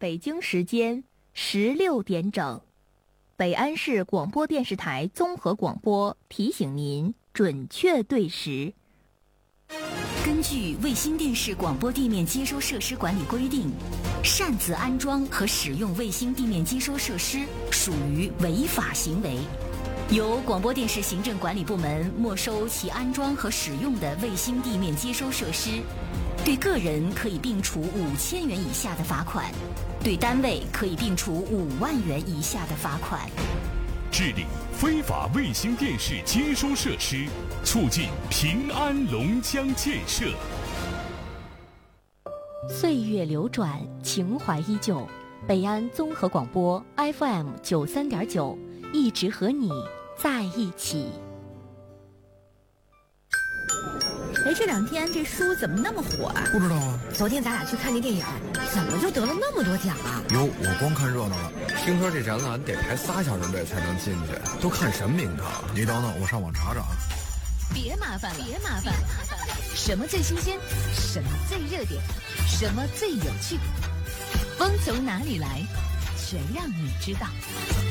北京时间16点整，北安市广播电视台综合广播提醒您准确对时。 根据卫星电视广播地面接收设施管理规定，擅自安装和使用卫星地面接收设施属于违法行为，由广播电视行政管理部门没收其安装和使用的卫星地面接收设施，对个人可以并处5000元以下的罚款，对单位可以并处5万元以下的罚款。 治理非法卫星电视接收设施，促进平安龙江建设。 岁月流转，情怀依旧。北安综合广播 FM 93.9，一直和你在一起。 哎，这2天这书怎么那么火啊？ 不知道啊。 昨天咱俩去看那电影，怎么就得了那么多奖啊？ 哟，我光看热闹了。听说这展览得排3小时队才能进去，都看什么名堂？你等等，我上网查查。 别麻烦了，什么最新鲜？什么最热点？什么最有趣？风从哪里来？全让你知道。